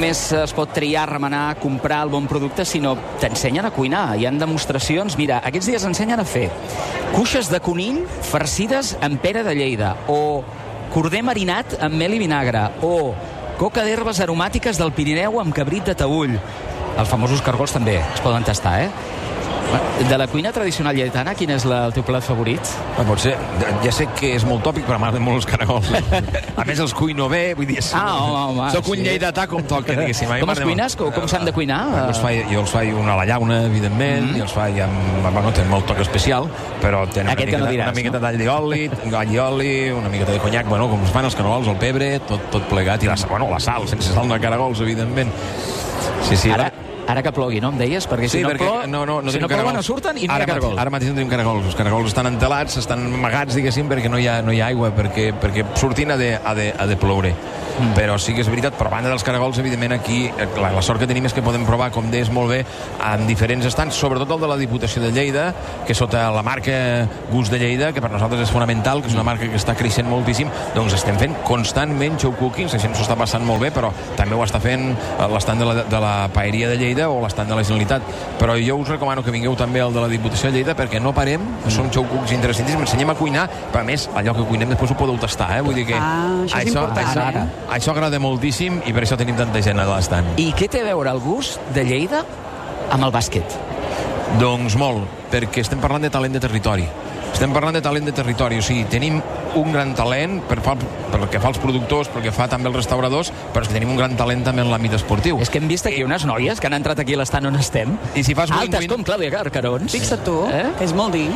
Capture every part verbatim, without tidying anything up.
només es pot triar, remenar, comprar el bon producte, sinó t'ensenyen a cuinar. Hi ha demostracions. Mira, aquests dies ensenyen a fer cuixes de conill farcides amb pera de Lleida, o corder marinat amb mel i vinagre, o coca d'herbes aromàtiques del Pirineu amb cabrit de Taüll. Els famosos cargols també es poden tastar, eh? De la cuina tradicional lleidatana, quin és la, el teu plat favorit? Ah, pot ser, ja sé que és molt tòpic, però m'agraden molt els caragols. A més, els cuino bé, vull dir... Ah, home, home. Soc un sí. lleidatà com toca, diguéssim. Com els cuines? Com, com s'han de cuinar? Jo els faig, jo els faig una a la llauna, evidentment, mm. i els faig amb... Bueno, tenen molt toc especial, però tenen Aquest una miqueta, no diràs, una miqueta no? d'all d'oli, all d'oli, una miqueta de conyac, bueno, com es fan els caragols, el pebre, tot, tot plegat, i la, bueno, la sal, sense sal no caragols, evidentment. Sí, sí. Ara... Ara que plogui, no em deies? Perquè si sí, no, perquè, plou, no, no, no si no plouen no surten i no ara hi ha cargols. Ara mateix no tenim cargols. Els cargols estan entelats, estan amagats, diguéssim, perquè no hi ha, no hi ha aigua, perquè, perquè sortint ha de, ha de, ha de ploure. Mm. Però sí que és veritat, però a banda dels cargols, evidentment, aquí la, la sort que tenim és que podem provar, com deies molt bé, en diferents estants, sobretot el de la Diputació de Lleida, que sota la marca Gust de Lleida, que per nosaltres és fonamental, que és una marca que està creixent moltíssim, doncs estem fent constantment show cooking, la gent s'ho està passant molt bé, però també ho està fent l'estant de la, de la Paeria de Lleida o l'estant de la Generalitat. Però jo us recomano que vingueu també al de la Diputació de Lleida, perquè no parem, mm. són show cooks interessantíssims, ensenyem a cuinar, però a més, allò que cuinem després ho podeu tastar, eh? Vull dir que ah, això és això, important, això, eh? això agrada moltíssim i per això tenim tanta gent a l'estant. I què té a veure el Gust de Lleida amb el bàsquet? Doncs molt, perquè estem parlant de talent de territori. Estem parlant de talent de territori, o sigui, tenim un gran talent per, fa, per el que fa els productors, pel que fa també els restauradors, però és que tenim un gran talent també en l'àmbit esportiu. És que hem vist aquí unes noies que han entrat aquí a l'estant on estem. I si fas altes com Clàudia Carcarons. Fixa't tu, eh? que és molt dir.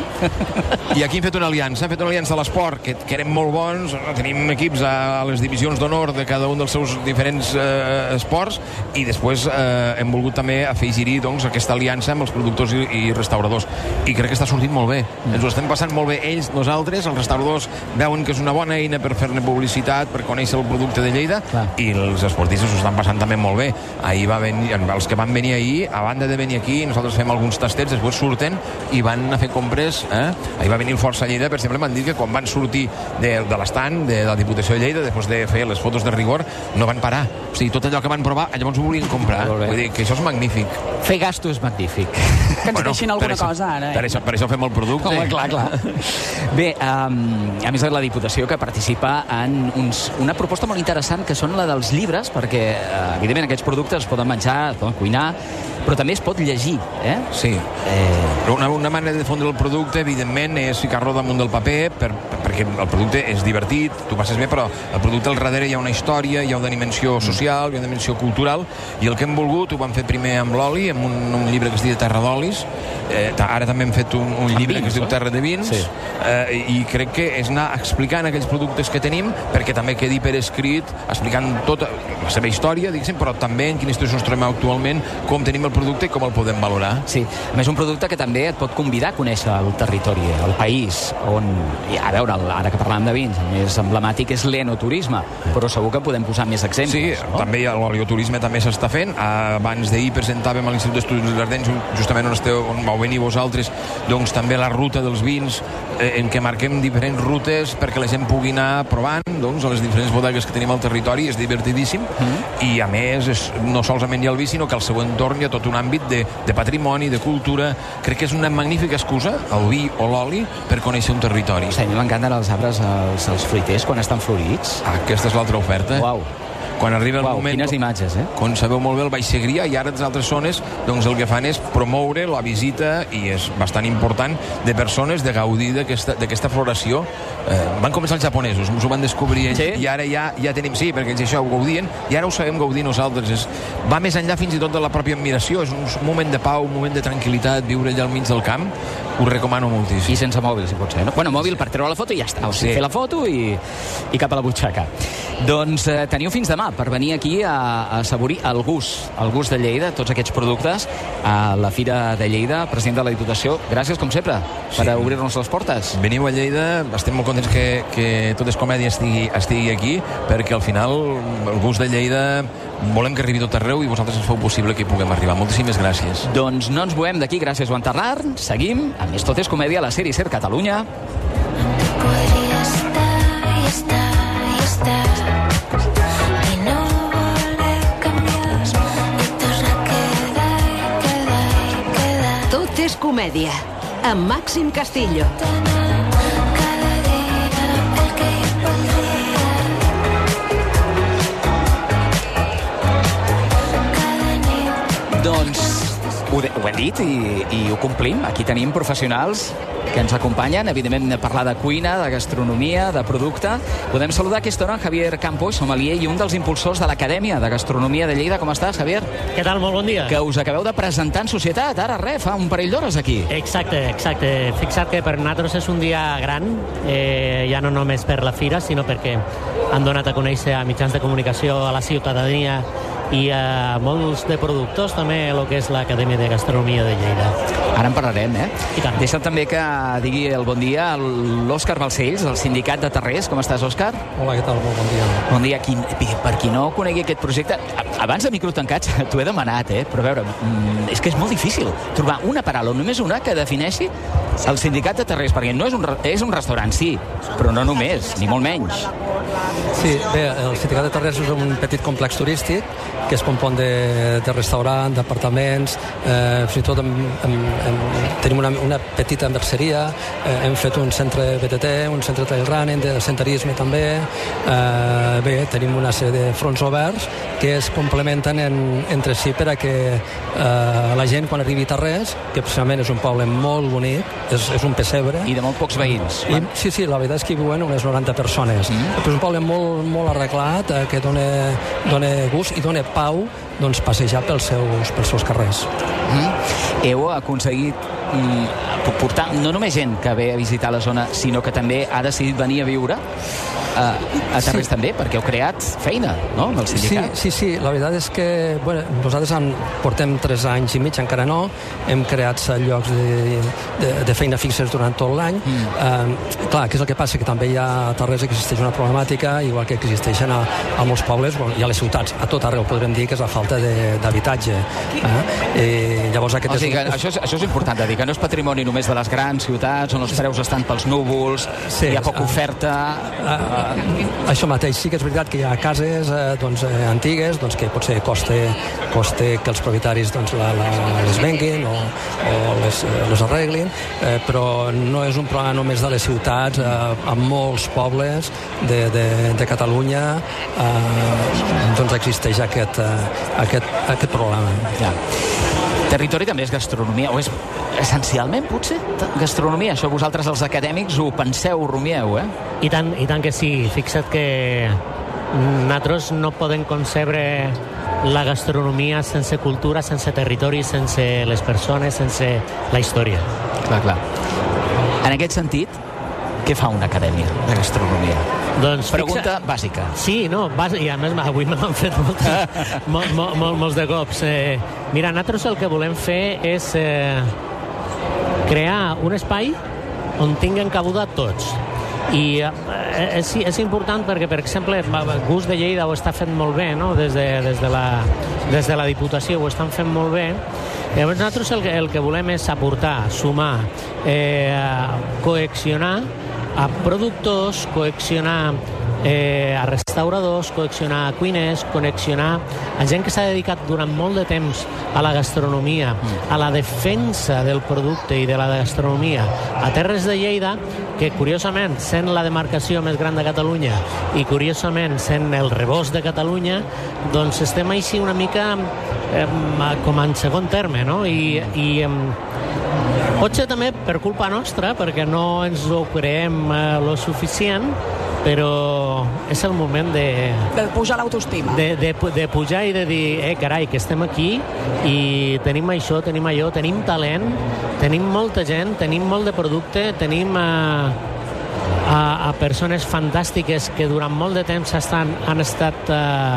I aquí hem fet una aliança, hem fet una aliança a l'esport, que, que érem molt bons, tenim equips a les divisions d'honor de cada un dels seus diferents eh, esports, i després eh, hem volgut també afegir-hi doncs, aquesta aliança amb els productors i, i restauradors. I crec que està sortint molt bé. Mm. Ens ho estem passant molt bé ells, nosaltres, els restauradors veuen que és una bona eina per fer-ne publicitat, per conèixer el producte de Lleida, clar. I els esportistes ho estan passant també molt bé. Ahir va venir, els que van venir ahir, a banda de venir aquí, nosaltres fem alguns tastets, després surten i van a fer compres. Eh? Ahir va venir el Força Lleida, per exemple, m'han dit que quan van sortir de, de l'estant de la Diputació de Lleida, després de fer les fotos de rigor, no van parar. O sigui, tot allò que van provar, llavors ho volien comprar. Vull dir que això és magnífic. Fer gasto és magnífic. Que ens bueno, deixin alguna això, cosa, ara. Eh? Per això, per això fem el producte. Home, clar, clar. Bé, um, a més de la Diputació que participa en uns, una proposta molt interessant que són la dels llibres, perquè uh, evidentment aquests productes es poden menjar, es poden cuinar, però també es pot llegir, eh? Sí. Eh... Una, una manera de difondre el producte, evidentment, és ficar-lo damunt del paper, per, perquè el producte és divertit, tu passes bé, però el producte al darrere hi ha una història, hi ha una dimensió social, hi ha una dimensió cultural, i el que hem volgut, ho vam fer primer amb l'oli, amb un, un llibre que es diu Terra d'Olis, eh, ara també hem fet un, un llibre vins, que es diu Terra de Vins, sí. eh, i crec que és anar explicant aquells productes que tenim, perquè també quedi per escrit, explicant tota la seva història, diguéssim, però també en quina situació ens trobem actualment, com tenim el producte i com el podem valorar. Sí, a més un producte que també et pot convidar a conèixer el territori, el país, on, i a veure, ara que parlàvem de vins, el més emblemàtic és l'enoturisme, però segur que podem posar més exemples. Sí, no? També l'olioturisme també s'està fent. Abans d'ahir presentàvem a l'Institut d'Estudis dels Ardenys, justament on, esteu, on vau venir vosaltres, doncs també la ruta dels vins, eh, en què marquem diferents rutes perquè la gent pugui anar provant doncs, a les diferents bodegues que tenim al territori. És divertidíssim, mm. i a més és, no solament hi ha el vi, sinó que al seu entorn hi ha tot un àmbit de, de patrimoni, de cultura. Crec que és una magnífica excusa, el vi o l'oli, per conèixer un territori. Sí, a mi m'encanten els arbres, els, els fruiters, quan estan florits. Ah, aquesta és l'altra oferta. Uau. Quan arriba el Uau, moment... quines imatges, eh? Com sabeu molt bé, el Baix Segrià i ara les altres zones, doncs el que fan és promoure la visita, i és bastant important, de persones de gaudir d'aquesta floració. Eh, van començar els japonesos, ens ho van descobrir ells, sí? I ara ja, ja tenim... Sí, perquè ells això ho gaudien, i ara ho sabem gaudir nosaltres. És, va més enllà fins i tot de la pròpia admiració, és un moment de pau, un moment de tranquil·litat, viure allà al mig del camp, ho recomano moltíssim. I sense mòbil, si pot ser, no? Bueno, mòbil per treure la foto i ja està, o sigui, sí. Fer la foto i, i cap a la butxaca. Doncs eh, teniu fins demà per venir aquí a, a assaborir el gust, el gust de Lleida, tots aquests productes, a la Fira de Lleida. President de la Diputació, gràcies, com sempre, per sí. obrir-nos les portes. Veniu a Lleida, estem molt contents que, que Tot és Comèdia estigui, estigui aquí, perquè al final el gust de Lleida volem que arribi tot arreu i vosaltres ens feu possible que hi puguem arribar. Moltíssimes gràcies. Doncs no ens movem d'aquí, gràcies, Joan Tarrar. Seguim, a més Tot és Comèdia, la sèrie Ser Catalunya. Podria estar i estar i estar i no voler canviar. comèdia, amb Màxim Castillo. Cada dia el que jo voldria. Cada nit. Doncs ho, de, ho hem dit i, i ho complim. Aquí tenim professionals que ens acompanyen, evidentment, a parlar de cuina, de gastronomia, de producte. Podem saludar a aquesta hora en Javier Campos, sommelier i un dels impulsors de l'Acadèmia de Gastronomia de Lleida. Com estàs, Javier? Què tal? Molt bon dia. Que us acabeu de presentar en societat, ara res, fa un parell d'hores aquí. Exacte, exacte. Fixa't que per nosaltres és un dia gran, eh, ja no només per la fira, sinó perquè han donat a conèixer a mitjans de comunicació, a la ciutadania i a molts de productors, també el que és l'Acadèmia de Gastronomia de Lleida. Ara en parlarem, eh? I tant. Deixa'm també que digui el bon dia a l'Òscar Balcells, del Sindicat de Terrers. Com estàs, Òscar? Hola, què tal? Molt bon dia. Bon dia. Qui, per qui no conegui aquest projecte, abans de micro tancats t'ho he demanat, eh? Però a veure, mm, és que és molt difícil trobar una paraula, només una, que defineixi el Sindicat de Terrers, perquè no és un, és un restaurant, sí, però no només, ni molt menys. Sí, bé, el Sindicat de Terrers és un petit complex turístic que es compon de, de restaurant, d'apartaments, eh, fins i tot hem, hem, hem, tenim una, una petita merceria, eh, hem fet un centre B T T, un centre trail running, de senderisme també, eh, bé, tenim una sèrie de fronts oberts que es complementen en, entre si per a que eh, la gent quan arribi a Terrers, que precisament és un poble molt bonic, és, és un pessebre. I de molt pocs veïns. I, sí, sí, la veritat és que hi viuen unes noranta persones. Mm. Però és un poble molt, molt arreglat, eh, que dona, dona gust i dona pau, doncs, passejar pels seus, pels seus carrers. Mm. Heu aconseguit mm, portar no només gent que ve a visitar la zona, sinó que també ha decidit venir a viure a, a Terrers sí. també, perquè heu creat feina, no?, amb el sindicat. Sí, sí, sí, la veritat és que bueno, nosaltres en, portem tres anys i mig, encara no, hem creat llocs de, de, de feina fixes durant tot l'any. Mm. Eh, clar, què és el que passa? Que també hi ha a Terrers que existeix una problemàtica, igual que existeixen a, a molts pobles bueno, i a les ciutats, a tot arreu podrem dir que és la falta d'habitatge. Eh? I llavors aquest o sigui, és... això, és, això és important de dir, que no és patrimoni només de les grans ciutats, on els preus estan pels núvols, sí, hi ha poca oferta... Uh, uh, això mateix, sí que és veritat que hi ha cases uh, doncs, uh, antigues doncs, que potser costa, costa que els propietaris doncs, la, la, les venguin o, o les, les arreglin, uh, però no és un problema només de les ciutats, uh, en molts pobles de, de, de Catalunya uh, doncs existeix aquest, uh, aquest, aquest problema. Ja. Territori també és gastronomia, o és essencialment, potser, gastronomia. Això vosaltres, els acadèmics, ho penseu, ho rumieu, eh? I tant, i tant que sí. Fixa't que nosaltres no podem concebre la gastronomia sense cultura, sense territori, sense les persones, sense la història. Clar, clar. En aquest sentit, què fa una acadèmia de gastronomia? Doncs pregunta fixa... bàsica. Sí, no, bàsica, i a més avui me l'han fet molta, mol, mol, mol, molts de cops. Eh, mira, nosaltres el que volem fer és eh, crear un espai on tinguen cabuda tots. I eh, és, és important perquè, per exemple, Gust de Lleida ho està fent molt bé, no? Des de, des de, la, des de la Diputació ho estan fent molt bé. Llavors nosaltres el que, el que volem és aportar, sumar, eh, coaccionar a productors, coaccionar eh, a restauradors, coaccionar a cuiners, connexionar a gent que s'ha dedicat durant molt de temps a la gastronomia, a la defensa del producte i de la gastronomia a Terres de Lleida, que curiosament, sent la demarcació més gran de Catalunya i curiosament sent el rebost de Catalunya, doncs estem així una mica eh, com en segon terme, no? I, i eh, potser també per culpa nostra, perquè no ens ho creem eh, lo suficient, però és el moment de... De pujar l'autoestima. De, de, de pujar i de dir, eh, carai, que estem aquí i tenim això, tenim allò, tenim talent, tenim molta gent, tenim molt de producte, tenim a, a, a persones fantàstiques que durant molt de temps estan, han estat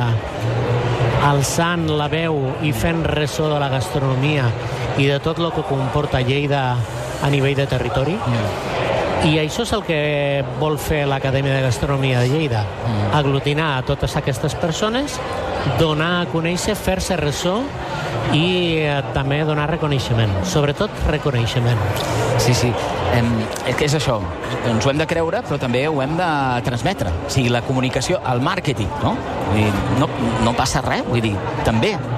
eh, alçant la veu i fent ressò de la gastronomia i de tot el que comporta Lleida a nivell de territori. Mm. I això és el que vol fer l'Acadèmia de Gastronomia de Lleida. Mm. Aglutinar a totes aquestes persones, donar a conèixer, fer-se ressò i eh, també donar reconeixement. Sobretot reconeixement. Sí, sí. Em, és que és això. Ens ho hem de creure, però també ho hem de transmetre. O sigui, la comunicació, el màrqueting, no? Vull dir, no, no passa res, vull dir, també.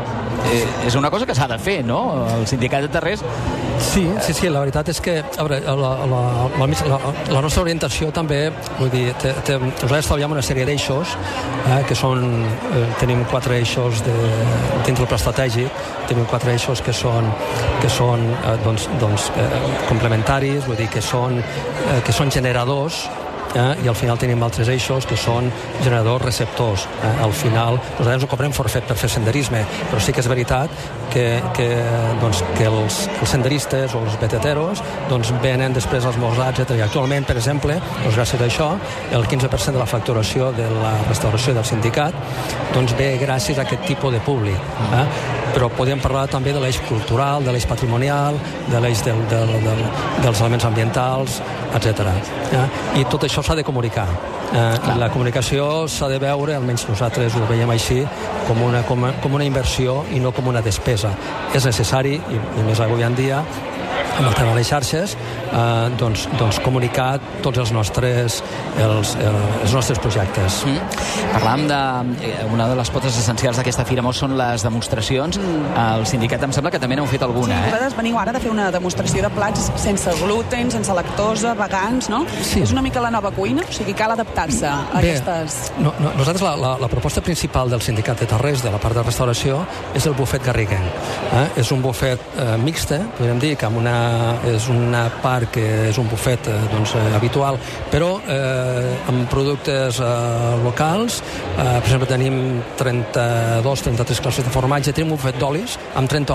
eh, és una cosa que s'ha de fer, no? El sindicat de terrers... Sí, sí, sí, la veritat és que a veure, la, la, la, la, la nostra orientació també, vull dir, te, te, nosaltres treballem una sèrie d'eixos, eh, que són, eh, tenim quatre eixos de, dins del pla estratègic, tenim quatre eixos que són, que són eh, doncs, doncs, eh, complementaris, vull dir, que són, eh, que són generadors, Eh, i al final tenim altres eixos que són generadors receptors. Eh, al final nosaltres no cobrem forfet per fer senderisme, però sí que és veritat que, que, doncs, que els, els senderistes o els beteteros doncs, venen després esmorzar, etcètera. I actualment, per exemple, doncs, gràcies a això, el quinze per cent de la facturació de la restauració del sindicat doncs, ve gràcies a aquest tipus de públic. Eh? Però podem parlar també de l'eix cultural, de l'eix patrimonial, de l'eix del, del, del, dels elements ambientals, etcètera. Eh? I tot això s'ha de comunicar. Eh, la comunicació s'ha de veure, almenys nosaltres ho veiem així, com una, com, com una inversió i no com una despesa. És necessari, i, i més avui en dia, amb el tema de les xarxes, eh, doncs, doncs comunicar tots els nostres, els, els nostres projectes. Mm. Parlàvem de... Eh, una de les potes essencials d'aquesta Fira Mos són les demostracions. El sindicat em sembla que també n'heu fet alguna, sí, eh? Vosaltres veniu ara de fer una demostració de plats sense gluten, sense lactosa, vegans, no? Sí. És una mica la nova cuina, o sigui, cal adaptar-se a Bé, aquestes... No, no, nosaltres la, la, la proposta principal del sindicat de Tarrés, de la part de restauració, és el bufet garriguenc. Eh? És un bufet eh, mixte, podríem dir, que amb una, és una part que és un bufet eh, doncs, eh, habitual, però eh, amb productes eh, locals. Eh, per exemple, tenim trenta-dos trenta-tres classes de formatge, tenim un bufet d'olis amb trenta